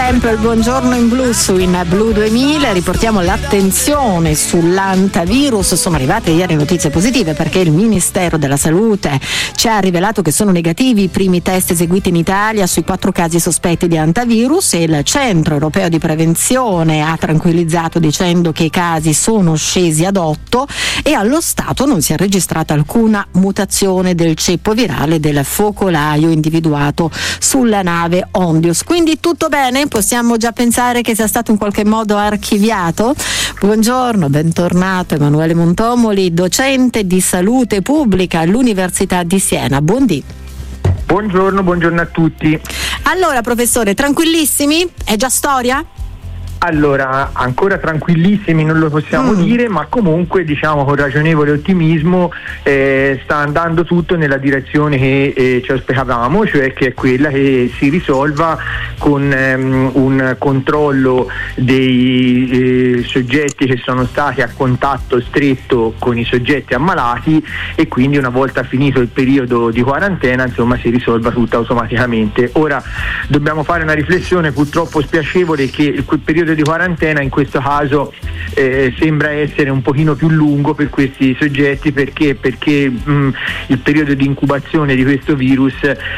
Temple, buongiorno in blu su In Blu 2000. Riportiamo l'attenzione sull'antavirus. Sono arrivate ieri notizie positive perché il Ministero della Salute ci ha rivelato che sono negativi i primi test eseguiti in Italia sui 4 casi sospetti di antavirus e il Centro Europeo di Prevenzione ha tranquillizzato dicendo che i casi sono scesi ad 8 e allo stato non si è registrata alcuna mutazione del ceppo virale del focolaio individuato sulla nave Ondius. Quindi tutto bene? Possiamo già pensare che sia stato in qualche modo archiviato? Buongiorno, bentornato Emanuele Montomoli, docente di salute pubblica all'Università di Siena. Buondì. Buongiorno a tutti. Allora professore, tranquillissimi? È già storia? Allora, ancora tranquillissimi non lo possiamo dire, ma comunque diciamo con ragionevole ottimismo sta andando tutto nella direzione che ci auspicavamo, cioè che è quella che si risolva con un controllo dei soggetti che sono stati a contatto stretto con i soggetti ammalati e quindi una volta finito il periodo di quarantena insomma si risolva tutto automaticamente. Ora dobbiamo fare una riflessione purtroppo spiacevole che quel periodo di quarantena in questo caso sembra essere un pochino più lungo per questi soggetti perché il periodo di incubazione di questo virus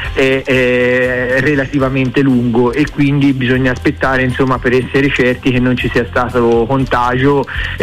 è relativamente lungo e quindi bisogna aspettare insomma per essere certi che non ci sia stato contagio,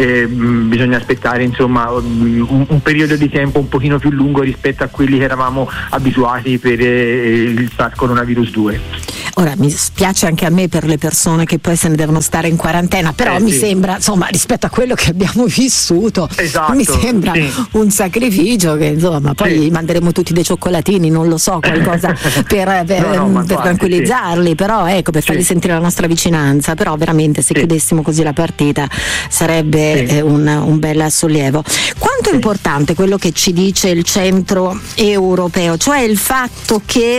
bisogna aspettare insomma un periodo di tempo un pochino più lungo rispetto a quelli che eravamo abituati per il SARS coronavirus 2. Ora mi spiace anche a me per le persone che poi se ne devono stare in quarantena, però mi sembra, insomma, rispetto a quello che abbiamo vissuto, mi sembra un sacrificio che insomma poi manderemo tutti dei cioccolatini, non lo so, qualcosa per tranquillizzarli, però ecco, per fargli sentire la nostra vicinanza, però veramente se chiudessimo così la partita sarebbe un bel sollievo. Quanto è importante quello che ci dice il Centro Europeo, cioè il fatto che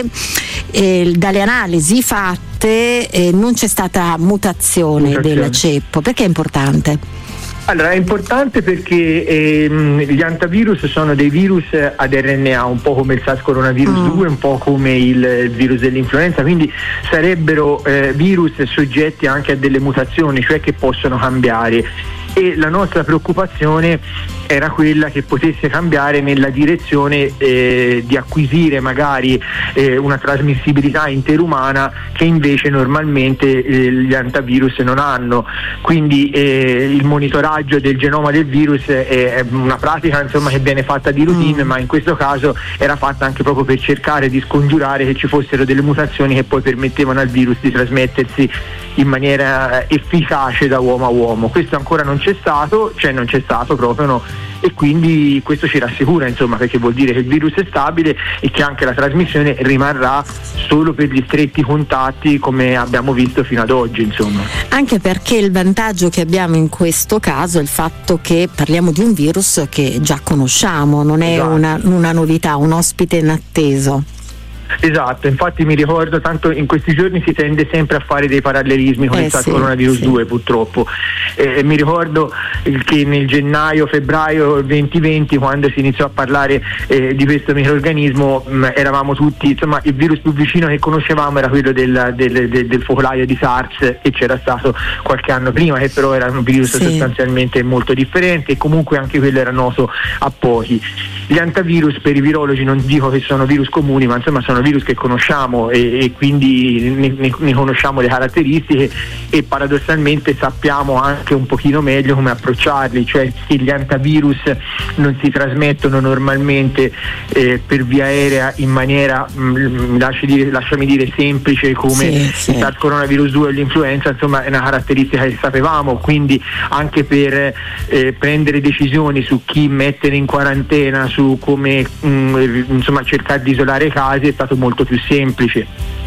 dalle analisi fatte non c'è stata mutazione del ceppo? Perché è importante? Allora, è importante perché gli antivirus sono dei virus ad RNA, un po' come il SARS coronavirus 2, un po' come il virus dell'influenza, quindi sarebbero virus soggetti anche a delle mutazioni, cioè che possono cambiare. E la nostra preoccupazione era quella che potesse cambiare nella direzione di acquisire magari una trasmissibilità interumana che invece normalmente gli antivirus non hanno. Quindi il monitoraggio del genoma del virus è una pratica insomma che viene fatta di routine, ma in questo caso era fatta anche proprio per cercare di scongiurare che ci fossero delle mutazioni che poi permettevano al virus di trasmettersi in maniera efficace da uomo a uomo. Questo ancora non c'è stato, proprio no. E quindi questo ci rassicura insomma, perché vuol dire che il virus è stabile e che anche la trasmissione rimarrà solo per gli stretti contatti come abbiamo visto fino ad oggi insomma. Anche perché il vantaggio che abbiamo in questo caso è il fatto che parliamo di un virus che già conosciamo, non è una novità, un ospite inatteso. Esatto, infatti mi ricordo, tanto in questi giorni si tende sempre a fare dei parallelismi con il SARS coronavirus 2 purtroppo, mi ricordo che nel gennaio-febbraio 2020 quando si iniziò a parlare di questo microrganismo eravamo tutti, insomma il virus più vicino che conoscevamo era quello del focolaio di SARS che c'era stato qualche anno prima, che però era un virus sostanzialmente molto differente e comunque anche quello era noto a pochi. Gli antivirus per i virologi non dico che sono virus comuni, ma insomma sono virus che conosciamo e quindi ne conosciamo le caratteristiche e paradossalmente sappiamo anche un pochino meglio come approcciarli, cioè che gli antivirus non si trasmettono normalmente per via aerea in maniera lasciami dire semplice come il SARS coronavirus 2 o l'influenza, insomma è una caratteristica che sapevamo, quindi anche per prendere decisioni su chi mettere in quarantena, su come insomma cercare di isolare i casi è stato molto più semplice.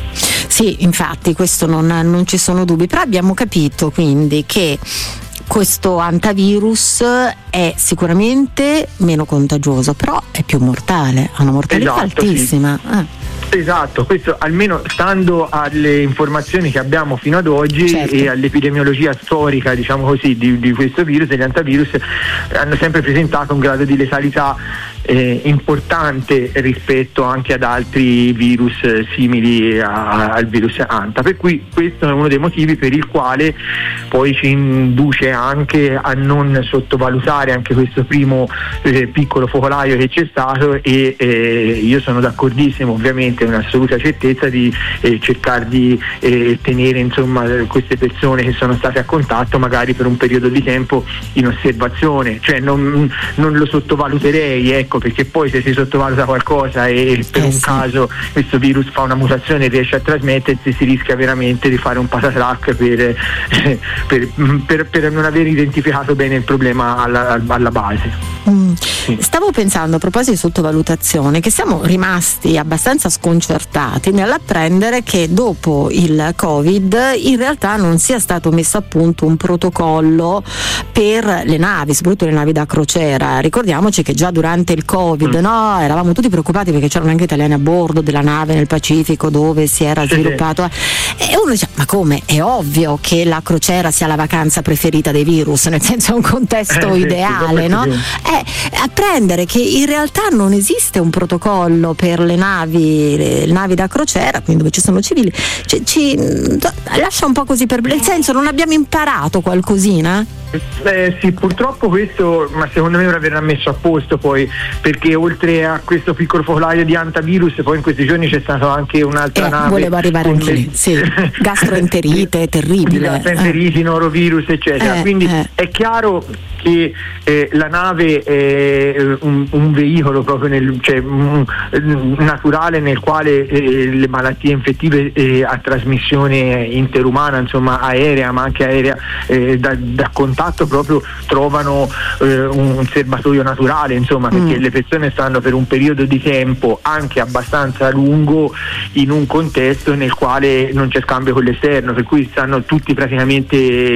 Sì, infatti questo non ci sono dubbi, però abbiamo capito quindi che questo antivirus è sicuramente meno contagioso, però è più mortale, ha una mortalità altissima. Esatto, questo almeno stando alle informazioni che abbiamo fino ad oggi e all'epidemiologia storica, diciamo così, di questo virus, gli antivirus hanno sempre presentato un grado di letalità importante rispetto anche ad altri virus simili al virus Anta, per cui questo è uno dei motivi per il quale poi ci induce anche a non sottovalutare anche questo primo piccolo focolaio che c'è stato, e io sono d'accordissimo, ovviamente, in assoluta certezza di cercare di tenere insomma queste persone che sono state a contatto magari per un periodo di tempo in osservazione, cioè non lo sottovaluterei, ecco, perché poi se si sottovaluta qualcosa e per un caso questo virus fa una mutazione e riesce a trasmettersi, si rischia veramente di fare un patatrac per non aver identificato bene il problema alla base. Stavo pensando, a proposito di sottovalutazione, che siamo rimasti abbastanza sconcertati nell'apprendere che dopo il Covid in realtà non sia stato messo a punto un protocollo per le navi, soprattutto le navi da crociera. Ricordiamoci che già durante il Covid eravamo tutti preoccupati perché c'erano anche italiani a bordo della nave nel Pacifico dove si era sviluppato, e uno dice: ma come? È ovvio che la crociera sia la vacanza preferita dei virus, nel senso è un contesto ideale, no? Apprendere che in realtà non esiste un protocollo per le navi da crociera, quindi dove ci sono civili, ci lascia un po' così nel senso, non abbiamo imparato qualcosina? Sì, purtroppo questo, ma secondo me ora verrà messo a posto poi, perché oltre a questo piccolo focolaio di antivirus poi in questi giorni c'è stata anche un'altra nave, volevo arrivare anche lì, sì. Gastroenterite terribile, gastroenteriti, norovirus eccetera, quindi è chiaro che la nave è un veicolo proprio naturale nel quale le malattie infettive a trasmissione interumana, insomma aerea, ma anche aerea da contatto proprio, trovano un serbatoio naturale, insomma, perché le persone stanno per un periodo di tempo anche abbastanza lungo in un contesto nel quale non c'è scambio con l'esterno, per cui stanno tutti praticamente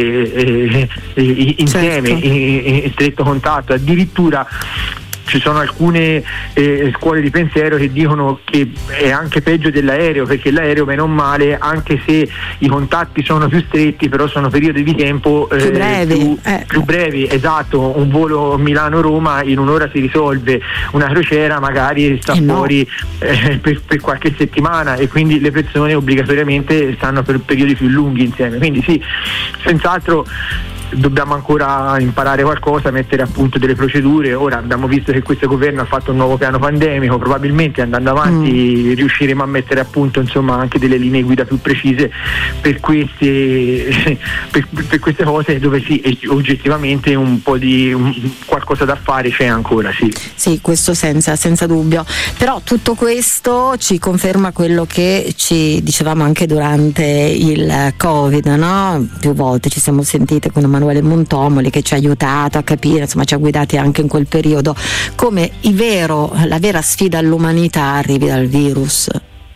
insieme, in stretto contatto. Addirittura ci sono alcune scuole di pensiero che dicono che è anche peggio dell'aereo, perché l'aereo, meno male, anche se i contatti sono più stretti, però sono periodi di tempo più brevi, esatto. Un volo Milano-Roma in un'ora si risolve, una crociera magari sta fuori per qualche settimana, e quindi le persone obbligatoriamente stanno per periodi più lunghi insieme. Quindi sì, senz'altro dobbiamo ancora imparare qualcosa, mettere a punto delle procedure. Ora abbiamo visto che questo governo ha fatto un nuovo piano pandemico, probabilmente andando avanti riusciremo a mettere a punto insomma anche delle linee guida più precise per queste cose, dove sì, oggettivamente un po' di qualcosa da fare c'è ancora, sì, questo senza dubbio. Però tutto questo ci conferma quello che ci dicevamo anche durante il Covid, no? Più volte ci siamo sentite con Emanuele Montomoli che ci ha aiutato a capire, insomma ci ha guidati anche in quel periodo, come la vera sfida all'umanità arrivi dal virus.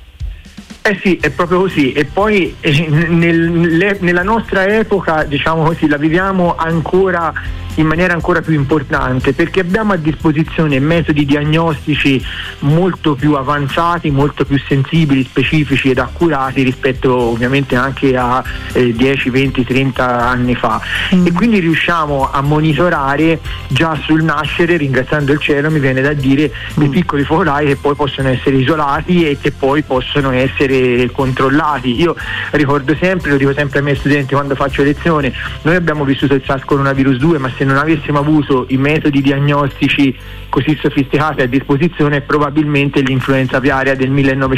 Sì, è proprio così, e poi nella nostra epoca, diciamo così, la viviamo ancora in maniera ancora più importante, perché abbiamo a disposizione metodi diagnostici molto più avanzati, molto più sensibili, specifici ed accurati rispetto ovviamente anche a 10, 20, 30 anni fa, e quindi riusciamo a monitorare già sul nascere, ringraziando il cielo mi viene da dire, dei piccoli focolai che poi possono essere isolati e che poi possono essere controllati. Io ricordo sempre, lo dico sempre ai miei studenti quando faccio lezione, noi abbiamo vissuto il SARS-CoV-2, ma se non avessimo avuto i metodi diagnostici così sofisticati a disposizione, probabilmente l'influenza aviaria del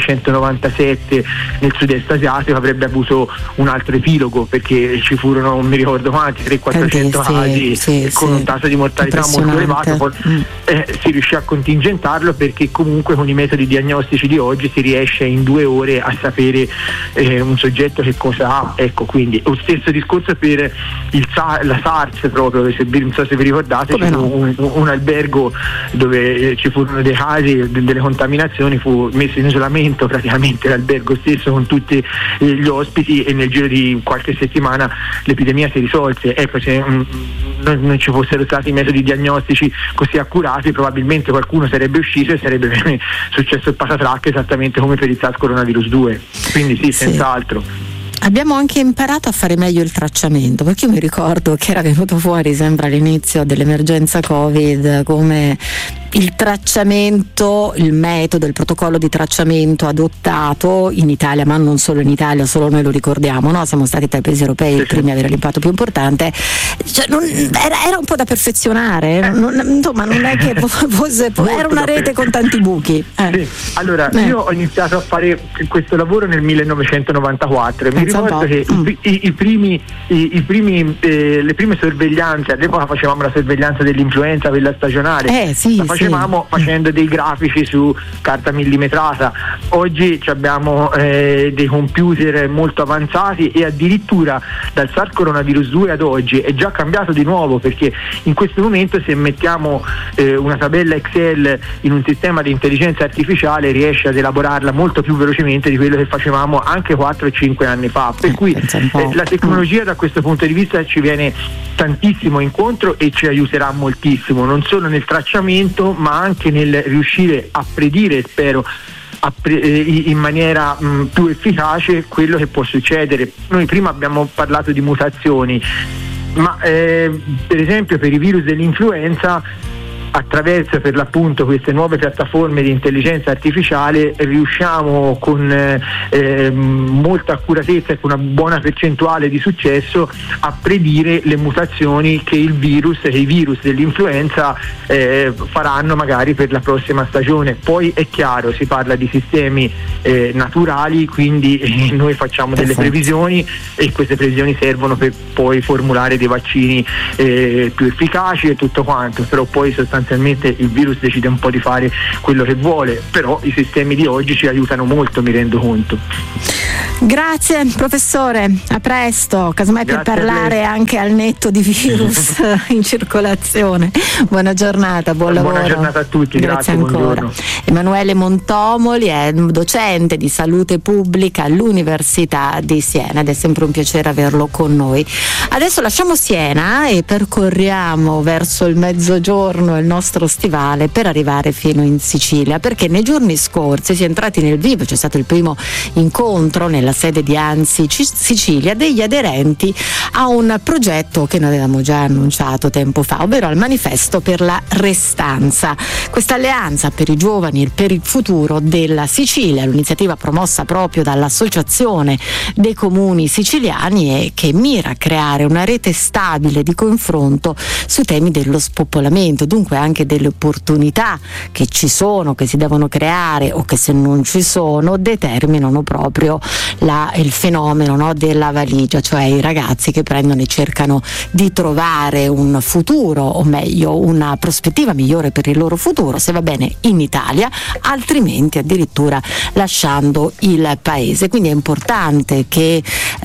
1997 nel sud-est asiatico avrebbe avuto un altro epilogo, perché ci furono, non mi ricordo quanti, 300-400 casi con un tasso di mortalità molto elevato. Poi, si riuscì a contingentarlo, perché comunque con i metodi diagnostici di oggi si riesce in 2 ore a sapere un soggetto che cosa ha. Ecco, quindi lo stesso discorso per la SARS, proprio, non so se vi ricordate, ci fu un albergo dove ci furono dei casi, delle contaminazioni, fu messo in isolamento praticamente l'albergo stesso con tutti gli ospiti, e nel giro di qualche settimana l'epidemia si risolse. Ecco, se non ci fossero stati i metodi diagnostici così accurati, probabilmente qualcuno sarebbe uscito e sarebbe successo il patatrac, esattamente come per il SARS-CoV-2. Quindi sì, senz'altro. Abbiamo anche imparato a fare meglio il tracciamento, perché io mi ricordo che era venuto fuori, sembra all'inizio dell'emergenza Covid, come il tracciamento, il metodo, il protocollo di tracciamento adottato in Italia, ma non solo in Italia, solo noi lo ricordiamo, no? Siamo stati tra i paesi europei i primi a avere l'impatto più importante, cioè, era un po' da perfezionare, insomma non è che fosse, era una rete con tanti buchi. Sì. Allora, io ho iniziato a fare questo lavoro nel 1994 e mi ricordo che le prime sorveglianze, all'epoca facevamo la sorveglianza dell'influenza, quella stagionale, facevamo facendo dei grafici su carta millimetrata. Oggi abbiamo dei computer molto avanzati e addirittura dal SARS coronavirus 2 ad oggi è già cambiato di nuovo, perché in questo momento se mettiamo una tabella Excel in un sistema di intelligenza artificiale riesce ad elaborarla molto più velocemente di quello che facevamo anche 4 e 5 anni fa, per cui la tecnologia da questo punto di vista ci viene tantissimo incontro e ci aiuterà moltissimo, non solo nel tracciamento ma anche nel riuscire a predire, spero in maniera più efficace, quello che può succedere. Noi prima abbiamo parlato di mutazioni, ma per esempio per i virus dell'influenza, attraverso per l'appunto queste nuove piattaforme di intelligenza artificiale riusciamo con molta accuratezza e con una buona percentuale di successo a predire le mutazioni che i virus dell'influenza faranno magari per la prossima stagione. Poi è chiaro, si parla di sistemi naturali, quindi noi facciamo delle previsioni e queste previsioni servono per poi formulare dei vaccini più efficaci e tutto quanto, però poi sostanzialmente il virus decide un po' di fare quello che vuole, però i sistemi di oggi ci aiutano molto, mi rendo conto. Grazie professore, a presto, casomai per parlare anche al netto di virus in circolazione. Buona giornata, buon lavoro. Buona giornata a tutti, grazie ancora. Buongiorno. Emanuele Montomoli è docente di salute pubblica all'Università di Siena ed è sempre un piacere averlo con noi. Adesso lasciamo Siena e percorriamo verso il mezzogiorno il nostro stivale per arrivare fino in Sicilia, perché nei giorni scorsi si è entrati nel vivo, c'è stato il primo incontro nella sede di ANSI Sicilia degli aderenti a un progetto che noi avevamo già annunciato tempo fa, ovvero al manifesto per la restanza. Questa alleanza per i giovani e per il futuro della Sicilia, l'iniziativa promossa proprio dall'Associazione dei Comuni Siciliani e che mira a creare una rete stabile di confronto sui temi dello spopolamento, dunque anche delle opportunità che ci sono, che si devono creare o che se non ci sono determinano proprio il fenomeno, no, della valigia, cioè i ragazzi che prendono e cercano di trovare un futuro, o meglio una prospettiva migliore per il loro futuro, se va bene in Italia, altrimenti addirittura lasciando il paese. Quindi è importante che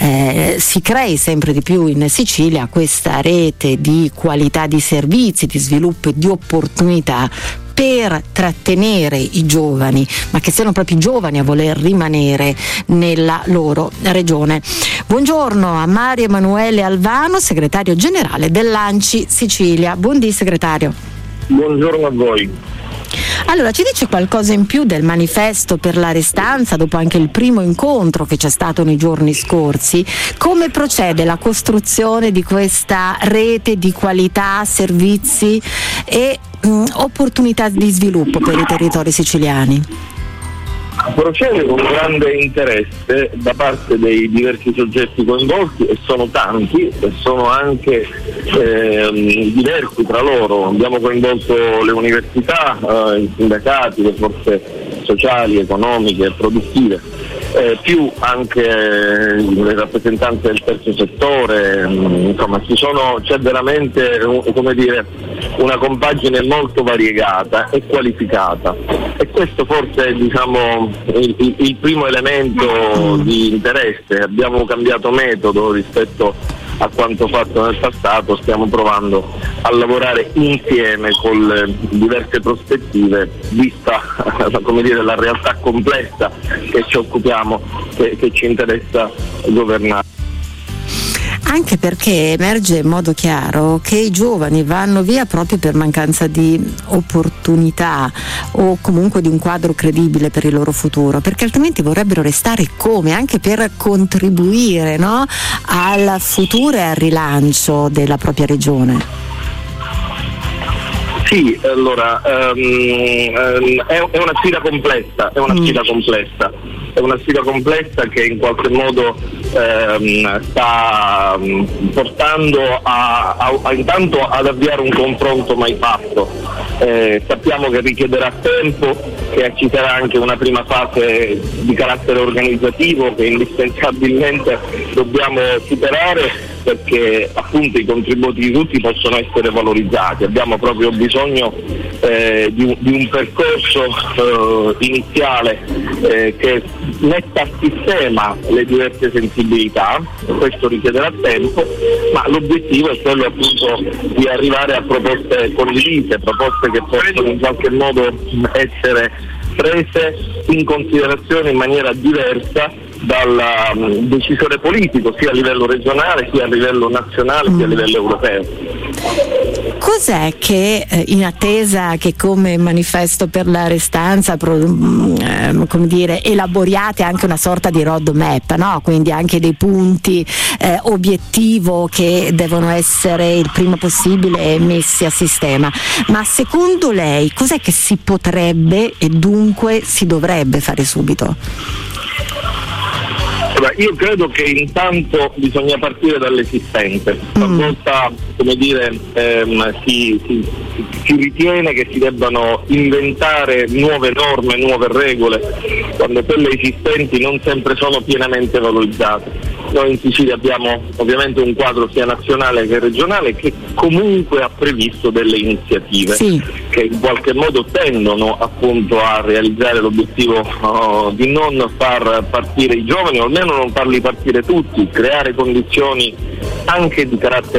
si crei sempre di più in Sicilia questa rete di qualità di servizi, di sviluppo e di opportunità per trattenere i giovani, ma che siano proprio i giovani a voler rimanere nella loro regione. Buongiorno a Mario Emanuele Alvano, segretario generale dell'ANCI Sicilia. Buondì segretario. Buongiorno a voi. Allora, ci dice qualcosa in più del manifesto per la restanza, dopo anche il primo incontro che c'è stato nei giorni scorsi? Come procede la costruzione di questa rete di qualità, servizi e opportunità di sviluppo per i territori siciliani? Procede con grande interesse da parte dei diversi soggetti coinvolti, e sono tanti e sono anche diversi tra loro. Abbiamo coinvolto le università, i sindacati, le forze sociali, economiche e produttive, più anche le rappresentanze del terzo settore, insomma c'è veramente una compagine molto variegata e qualificata, e questo forse è il primo elemento di interesse. Abbiamo cambiato metodo rispetto a quanto fatto nel passato, stiamo provando a lavorare insieme con le diverse prospettive, vista la realtà complessa che ci occupiamo, che ci interessa governare. Anche perché emerge in modo chiaro che i giovani vanno via proprio per mancanza di opportunità o comunque di un quadro credibile per il loro futuro, perché altrimenti vorrebbero restare come? Anche per contribuire, no? Al futuro e al rilancio della propria regione. Sì, allora è una sfida complessa, è una sfida complessa che in qualche modo sta portando intanto ad avviare un confronto mai fatto. Sappiamo che richiederà tempo, che ci sarà anche una prima fase di carattere organizzativo che indispensabilmente dobbiamo superare, perché appunto i contributi di tutti possono essere valorizzati. Abbiamo proprio bisogno di un percorso iniziale che metta a sistema le diverse sensibilità. Questo richiederà tempo, ma l'obiettivo è quello appunto di arrivare a proposte condivise, proposte che possono in qualche modo essere prese in considerazione in maniera diversa dal decisore politico, sia a livello regionale, sia a livello nazionale, sia a livello europeo. Cos'è che in attesa che come manifesto per la restanza come dire, elaboriate anche una sorta di roadmap, no? Quindi anche dei punti obiettivo che devono essere il prima possibile messi a sistema, ma secondo lei cos'è che si potrebbe e dunque si dovrebbe fare subito? Io credo che intanto bisogna partire dall'esistente. Talvolta, come dire, si ritiene che si debbano inventare nuove norme, nuove regole, quando quelle esistenti non sempre sono pienamente valorizzate. Noi in Sicilia abbiamo ovviamente un quadro sia nazionale che regionale che comunque ha previsto delle iniziative che in qualche modo tendono appunto a realizzare l'obiettivo di non far partire i giovani, o almeno non farli partire tutti, creare condizioni anche di carattere